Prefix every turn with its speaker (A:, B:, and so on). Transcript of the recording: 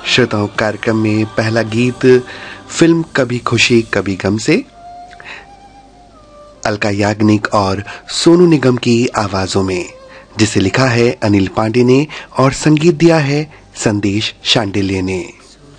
A: श्रोताओं, कार्यक्रम में पहला गीत फिल्म कभी खुशी कभी गम से अलका याग्निक और सोनू निगम की आवाजों में, जिसे लिखा है अनिल पांडे ने और संगीत दिया है संदेश शांडिल्य ने।